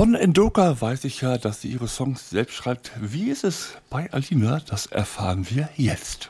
Von Endoka weiß ich ja, dass sie ihre Songs selbst schreibt. Wie ist es bei Alina? Das erfahren wir jetzt.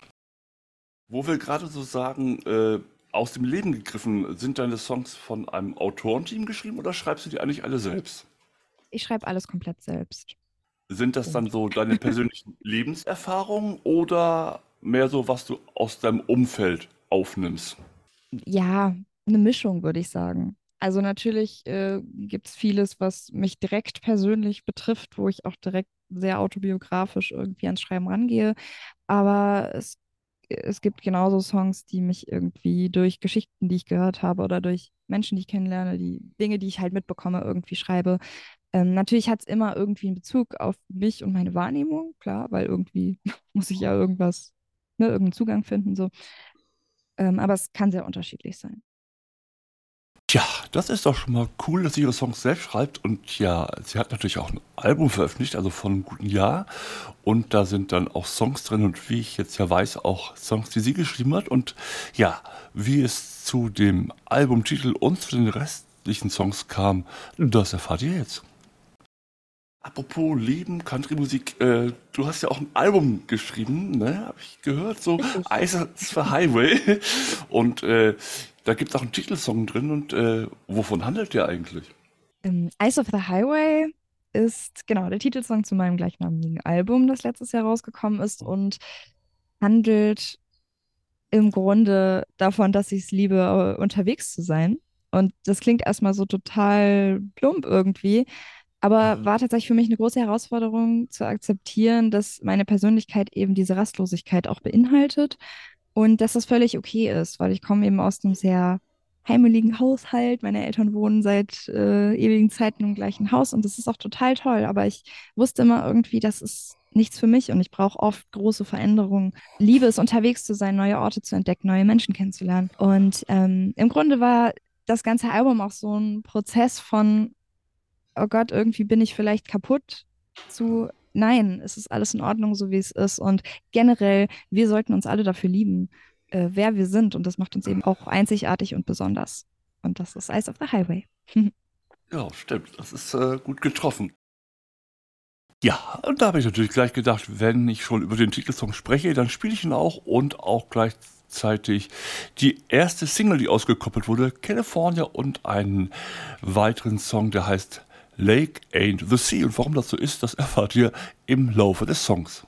Wo wir gerade so sagen, aus dem Leben gegriffen, sind deine Songs von einem Autorenteam geschrieben oder schreibst du die eigentlich alle selbst? Ich schreibe alles komplett selbst. Sind das dann Punkt. so deine persönlichen Lebenserfahrungen oder mehr so, was du aus deinem Umfeld aufnimmst? Ja, eine Mischung, würde ich sagen. Also natürlich gibt es vieles, was mich direkt persönlich betrifft, wo ich auch direkt sehr autobiografisch irgendwie ans Schreiben rangehe. Aber es gibt genauso Songs, die mich irgendwie durch Geschichten, die ich gehört habe oder durch Menschen, die ich kennenlerne, die Dinge, die ich halt mitbekomme, irgendwie schreibe. Natürlich hat es immer irgendwie einen Bezug auf mich und meine Wahrnehmung, klar, weil irgendwie muss ich ja irgendwas, ne, irgendeinen Zugang finden, so. Aber es kann sehr unterschiedlich sein. Tja, das ist doch schon mal cool, dass sie ihre Songs selbst schreibt. Und ja, sie hat natürlich auch ein Album veröffentlicht, also von einem guten Jahr. Und da sind dann auch Songs drin und wie ich jetzt ja weiß, auch Songs, die sie geschrieben hat. Und ja, wie es zu dem Albumtitel und zu den restlichen Songs kam, das erfahrt ihr jetzt. Apropos Leben, Country-Musik, du hast ja auch ein Album geschrieben, ne? Habe ich gehört, so Richtig. Eyes for Highway. Und da gibt es auch einen Titelsong drin und wovon handelt der eigentlich? Eyes of the Highway ist genau der Titelsong zu meinem gleichnamigen Album, das letztes Jahr rausgekommen ist und handelt im Grunde davon, dass ich es liebe, unterwegs zu sein. Und das klingt erstmal so total plump irgendwie, aber war tatsächlich für mich eine große Herausforderung zu akzeptieren, dass meine Persönlichkeit eben diese Rastlosigkeit auch beinhaltet und dass das völlig okay ist, weil ich komme eben aus einem sehr heimeligen Haushalt. Meine Eltern wohnen seit ewigen Zeiten im gleichen Haus und das ist auch total toll, aber ich wusste immer irgendwie, das ist nichts für mich und ich brauche oft große Veränderungen. Liebe es, unterwegs zu sein, neue Orte zu entdecken, neue Menschen kennenzulernen. Und im Grunde war das ganze Album auch so ein Prozess von, oh Gott, irgendwie bin ich vielleicht kaputt, zu, nein, es ist alles in Ordnung, so wie es ist. Und generell, wir sollten uns alle dafür lieben, wer wir sind. Und das macht uns eben auch einzigartig und besonders. Und das ist Eyes of the Highway. Ja, stimmt, das ist gut getroffen. Ja, und da habe ich natürlich gleich gedacht, wenn ich schon über den Titelsong spreche, dann spiele ich ihn auch und auch gleichzeitig die erste Single, die ausgekoppelt wurde, California und einen weiteren Song, der heißt Lake Ain't the Sea. Und warum das so ist, das erfahrt ihr im Laufe des Songs.